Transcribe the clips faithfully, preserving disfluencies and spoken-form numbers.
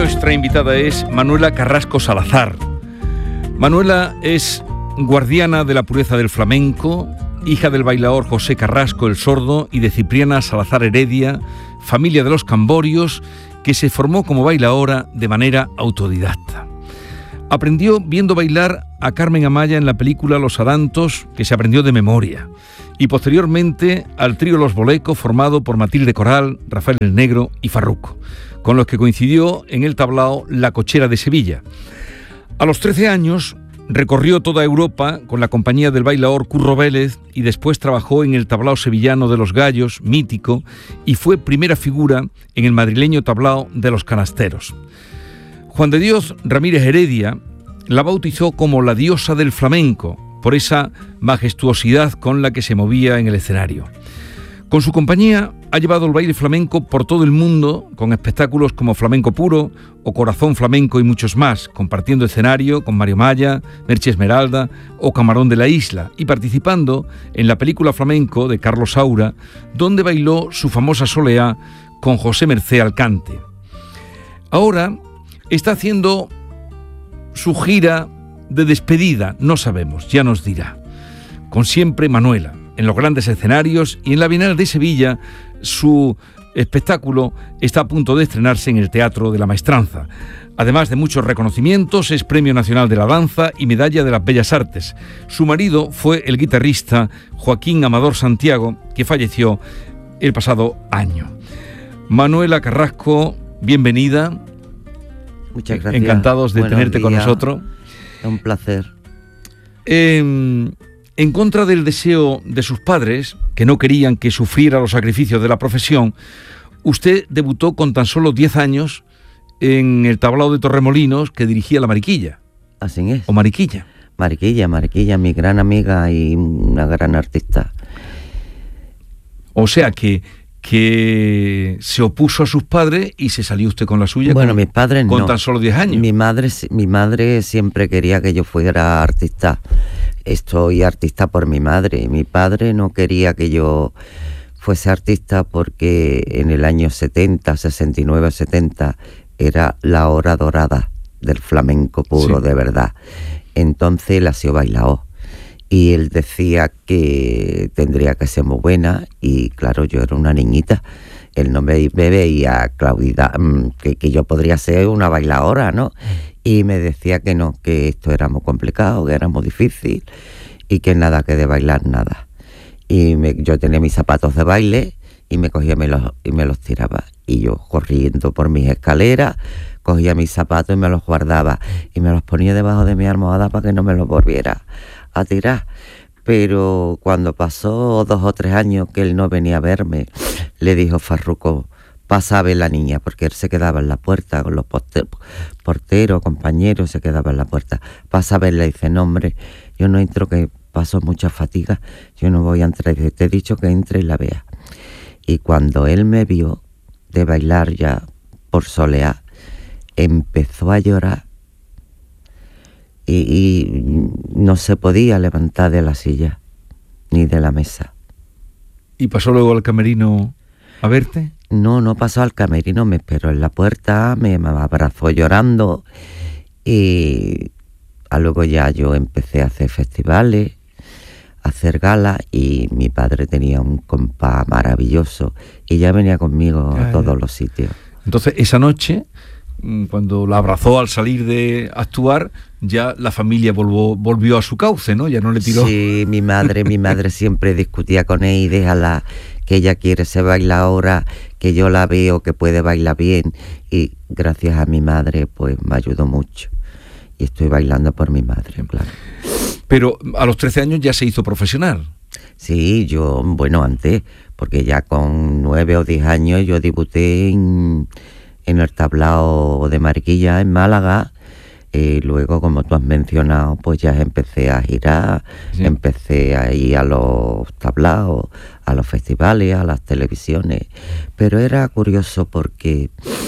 nuestra invitada es Manuela Carrasco Salazar. Manuela es guardiana de la pureza del flamenco, hija del bailaor José Carrasco el Sordo y de Cipriana Salazar Heredia, familia de los Camborios, que se formó como bailaora de manera autodidacta. Aprendió viendo bailar a Carmen Amaya en la película Los Arantos, que se aprendió de memoria, y posteriormente al trío Los Bolecos, formado por Matilde Coral, Rafael el Negro y Farruco, con los que coincidió en el tablao La Cochera de Sevilla. A los trece años recorrió toda Europa con la compañía del bailaor Curro Vélez y después trabajó en el tablao sevillano de Los Gallos, mítico, y fue primera figura en el madrileño tablao de Los Canasteros. Juan de Dios Ramírez Heredia la bautizó como la diosa del flamenco, por esa majestuosidad con la que se movía en el escenario. Con su compañía ha llevado el baile flamenco por todo el mundo, con espectáculos como Flamenco Puro o Corazón Flamenco y muchos más, compartiendo escenario con Mario Maya, Merche Esmeralda o Camarón de la Isla, y participando en la película Flamenco de Carlos Saura, donde bailó su famosa soleá con José Mercé Alcante. Ahora está haciendo su gira de despedida, no sabemos, ya nos dirá. Con siempre Manuela, en los grandes escenarios, y en la Bienal de Sevilla su espectáculo está a punto de estrenarse en el Teatro de la Maestranza. Además de muchos reconocimientos, es Premio Nacional de la Danza y Medalla de las Bellas Artes. Su marido fue el guitarrista Joaquín Amador Santiago, que falleció el pasado año. Manuela Carrasco, bienvenida. Muchas gracias. Encantados de Buenos tenerte días. con nosotros. Es un placer. Eh, en contra del deseo de sus padres, que no querían que sufriera los sacrificios de la profesión, usted debutó con tan solo diez años en el tablao de Torremolinos, que dirigía la Mariquilla. Así es. O Mariquilla. Mariquilla, Mariquilla, mi gran amiga y una gran artista. O sea que... que se opuso a sus padres y se salió usted con la suya. Bueno, con, mis padres con no. tan solo diez años. Mi madre, mi madre siempre quería que yo fuera artista. Estoy artista por mi madre. Mi padre no quería que yo fuese artista porque en el año setenta, sesenta y nueve, setenta era la hora dorada del flamenco puro, sí, de verdad. Entonces él ha sido bailaor. Y él decía que tendría que ser muy buena, y claro, yo era una niñita. Él no me, me veía Claudida, que, que yo podría ser una bailadora, ¿no? Y me decía que no, que esto era muy complicado, que era muy difícil, y que nada, que de bailar nada. Y me, yo tenía mis zapatos de baile, y me cogía y me, los, y me los tiraba. Y yo corriendo por mis escaleras, cogía mis zapatos y me los guardaba, y me los ponía debajo de mi almohada para que no me los volviera a tirar. Pero cuando pasó dos o tres años que él no venía a verme, le dijo Farruco, pasa a ver la niña, porque él se quedaba en la puerta con los porteros, compañeros, se quedaba en la puerta. Pasa a verla, y dice, no hombre, yo no entro, que paso mucha fatiga, yo no voy a entrar. Dice, te he dicho que entre y la vea. Y cuando él me vio de bailar ya por soleá, empezó a llorar. Y, y no se podía levantar de la silla ni de la mesa. ¿Y pasó luego al camerino a verte? No, no pasó al camerino, me esperó en la puerta, me, me abrazó llorando, y a luego ya yo empecé a hacer festivales, a hacer galas, y mi padre tenía un compás maravilloso y ya venía conmigo ah, a todos ya. los sitios. Entonces esa noche, cuando la abrazó al salir de actuar, ya la familia volvió, volvió a su cauce, ¿no? Ya no le tiró. Sí, mi madre, mi madre siempre discutía con él, y déjala, que ella quiere ser bailadora, que yo la veo que puede bailar bien, y gracias a mi madre pues me ayudó mucho, y estoy bailando por mi madre, claro. Pero a los trece años ya se hizo profesional. Sí, yo, bueno, antes, porque ya con nueve o diez años yo debuté en... en el tablao de Mariquilla en Málaga, y luego, como tú has mencionado, pues ya empecé a girar, sí. empecé a ir a los tablaos, a los festivales, a las televisiones, pero era curioso porque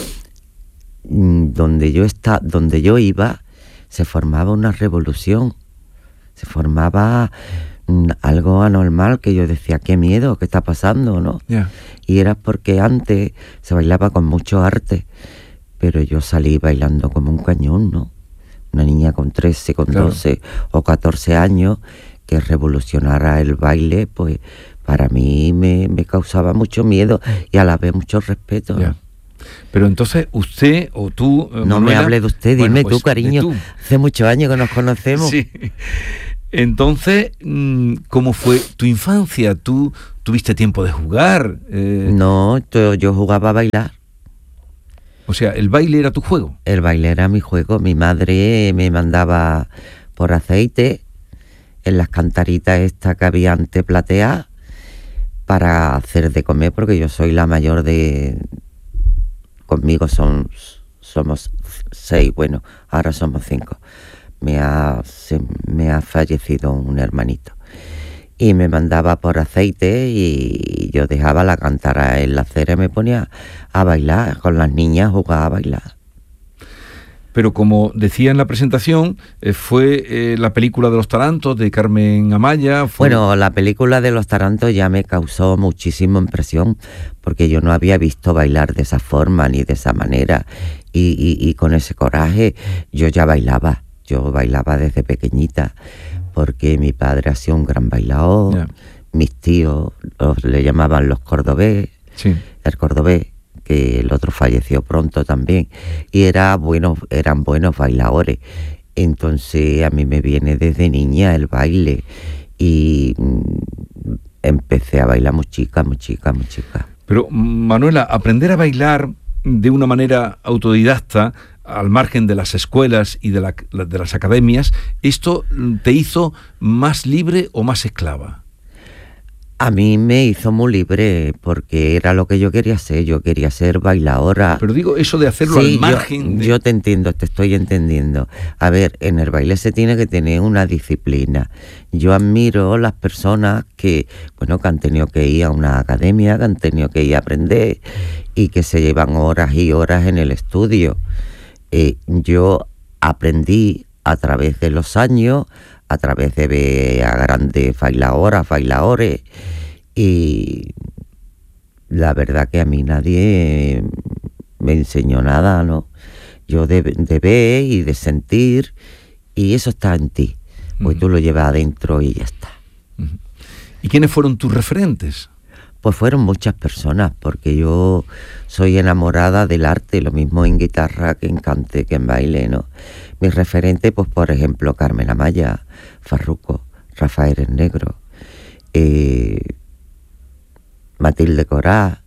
donde yo está, donde yo iba se formaba una revolución, se formaba algo anormal, que yo decía, qué miedo, qué está pasando, ¿no? Yeah. Y era porque antes se bailaba con mucho arte, pero yo salí bailando como un cañón, ¿no? Una niña con trece, con claro. doce o catorce años que revolucionara el baile, pues para mí me, me causaba mucho miedo y a la vez mucho respeto, ¿no? Pero entonces usted o tú... No Manuela, me hable de usted, dime bueno, pues, tú, cariño. Tú. Hace muchos años que nos conocemos. Sí. Entonces, ¿cómo fue tu infancia? ¿Tú tuviste tiempo de jugar? Eh... No, yo, yo jugaba a bailar. O sea, ¿el baile era tu juego? El baile era mi juego. Mi madre me mandaba por aceite en las cantaritas estas que había antes plateadas para hacer de comer, porque yo soy la mayor de... Conmigo son somos seis, bueno, ahora somos cinco. Me ha, se, me ha fallecido un hermanito. Y me mandaba por aceite y yo dejaba la cántara en la acera y me ponía a bailar, con las niñas jugaba a bailar. Pero como decía en la presentación, eh, fue eh, la película de los Tarantos de Carmen Amaya. Fue... Bueno, la película de los Tarantos ya me causó muchísima impresión, porque yo no había visto bailar de esa forma ni de esa manera. Y, y, y con ese coraje yo ya bailaba, yo bailaba desde pequeñita, porque mi padre hacía un gran bailador, yeah. mis tíos los, le llamaban los cordobés, sí. el cordobés, que el otro falleció pronto también, y era bueno, eran buenos bailadores. Entonces a mí me viene desde niña el baile y mm, empecé a bailar muy chica, muy chica, muy chica. Pero Manuela, aprender a bailar de una manera autodidacta, al margen de las escuelas y de, la, de las academias, ¿esto te hizo más libre o más esclava? A mí me hizo muy libre, porque era lo que yo quería ser, yo quería ser bailadora. Pero digo, eso de hacerlo sí, al margen... Yo, de... yo te entiendo, te estoy entendiendo. A ver, en el baile se tiene que tener una disciplina. Yo admiro las personas que, bueno, que han tenido que ir a una academia, que han tenido que ir a aprender y que se llevan horas y horas en el estudio. Eh, yo aprendí a través de los años, a través de ver a grandes bailadoras, bailadores, y la verdad que a mí nadie me enseñó nada, ¿no? Yo de, de ver y de sentir, y eso está en ti, pues uh-huh. tú lo llevas adentro y ya está. Uh-huh. ¿Y quiénes fueron tus referentes? Pues fueron muchas personas, porque yo soy enamorada del arte, lo mismo en guitarra que en cante, que en baile, ¿no? Mis referentes, pues por ejemplo, Carmen Amaya, Farruko, Rafael el Negro, eh, Matilde Corá,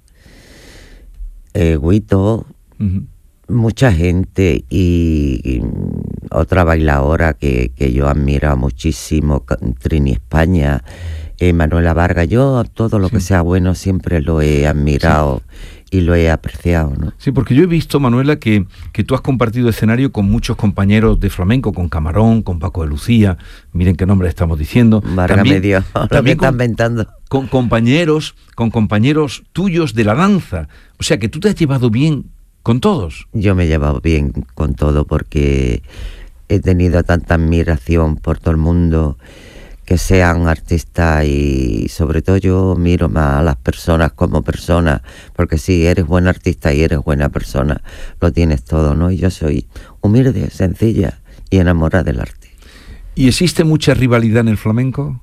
eh, Guito, uh-huh. mucha gente, y, y otra bailadora que, que yo admiro muchísimo, Trini España, Eh, Manuela Vargas. Yo todo lo sí. que sea bueno siempre lo he admirado sí. y lo he apreciado, ¿no? Sí, porque yo he visto, Manuela, que, que tú has compartido escenario con muchos compañeros de flamenco, con Camarón, con Paco de Lucía, miren qué nombre estamos diciendo. Válgame Dios, lo que están inventando. Con compañeros, con compañeros tuyos de la danza. O sea, que tú te has llevado bien con todos. Yo me he llevado bien con todo, porque he tenido tanta admiración por todo el mundo, que sean artistas, y sobre todo yo miro más a las personas como personas, porque si eres buen artista y eres buena persona, lo tienes todo, ¿no? Y yo soy humilde, sencilla y enamorada del arte. ¿Y existe mucha rivalidad en el flamenco?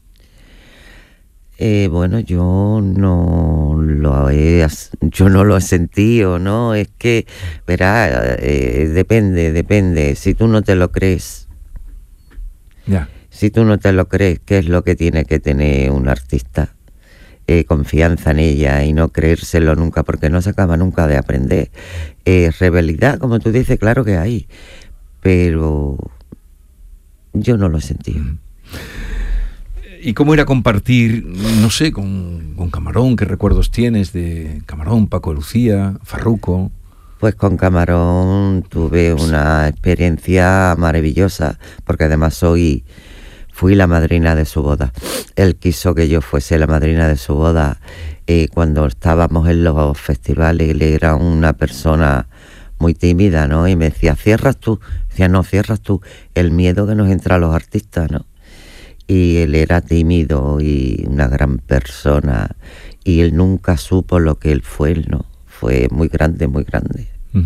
Eh, bueno, yo no lo he, yo no lo he sentido, ¿no? Es que, verá, eh, depende, depende. Si tú no te lo crees, ya. Si tú no te lo crees, ¿qué es lo que tiene que tener un artista? Eh, confianza en ella y no creérselo nunca, porque no se acaba nunca de aprender. Eh, rivalidad, como tú dices, claro que hay, pero yo no lo he sentido. ¿Y cómo era compartir, no sé, con, con Camarón? ¿Qué recuerdos tienes de Camarón, Paco de Lucía, Farruko? Pues con Camarón tuve una experiencia maravillosa, porque además soy... Fui la madrina de su boda. Él quiso que yo fuese la madrina de su boda. Eh, cuando estábamos en los festivales, él era una persona muy tímida, ¿no? Y me decía, cierras tú. Decía, no, cierras tú. El miedo que nos entra a los artistas, ¿no? Y él era tímido y una gran persona. Y él nunca supo lo que él fue, ¿no? Fue muy grande, muy grande. Uh-huh.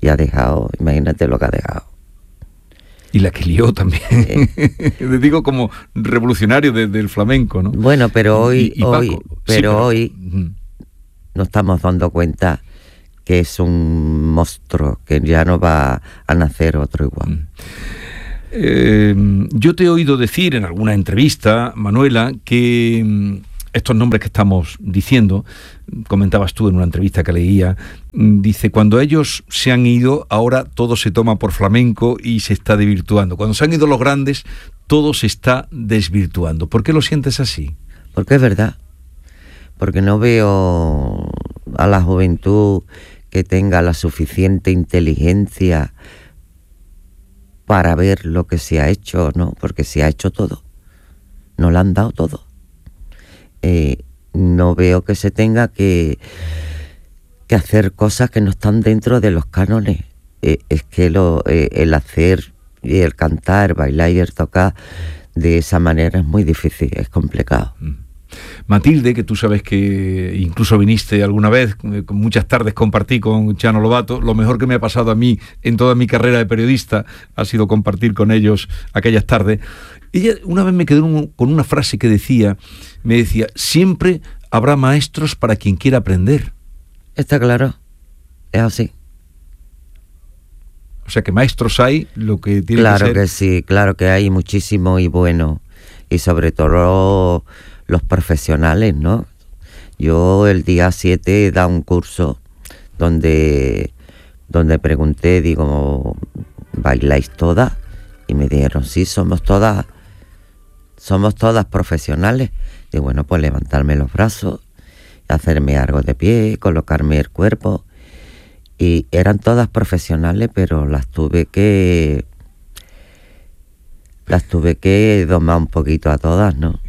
Y ha dejado, imagínate lo que ha dejado. Y la que lió también. Eh. Digo como revolucionario de, del flamenco, ¿no? Bueno, pero hoy, y, y hoy, Paco, pero, sí, pero hoy uh-huh. nos estamos dando cuenta que es un monstruo, que ya no va a nacer otro igual. Uh-huh. Eh, yo te he oído decir en alguna entrevista, Manuela, que estos nombres que estamos diciendo, comentabas tú en una entrevista que leía, dice, cuando ellos se han ido, ahora todo se toma por flamenco y se está desvirtuando. Cuando se han ido los grandes, todo se está desvirtuando. ¿Por qué lo sientes así? Porque es verdad. Porque no veo a la juventud que tenga la suficiente inteligencia para ver lo que se ha hecho, ¿no? Porque se ha hecho todo. Nos lo han dado todo. Eh, no veo que se tenga que, que hacer cosas que no están dentro de los cánones. Eh, es que lo, eh, el hacer y el cantar, bailar y el tocar de esa manera es muy difícil, es complicado. Matilde, que tú sabes que incluso viniste alguna vez, con muchas tardes compartí con Chano Lobato, lo mejor que me ha pasado a mí en toda mi carrera de periodista ha sido compartir con ellos aquellas tardes. Ella una vez me quedó un, con una frase que decía, me decía, siempre habrá maestros para quien quiera aprender. Está claro, es así. O sea que maestros hay, lo que tiene claro que ser... Claro que sí, claro que hay muchísimo y bueno, y sobre todo los profesionales, ¿no? Yo el día siete he dado un curso donde, donde pregunté, digo, ¿bailáis todas? Y me dijeron, sí, somos todas, somos todas profesionales. Y bueno, pues levantarme los brazos, hacerme algo de pie, colocarme el cuerpo. Y eran todas profesionales, pero las tuve que... Las tuve que domar un poquito a todas, ¿no?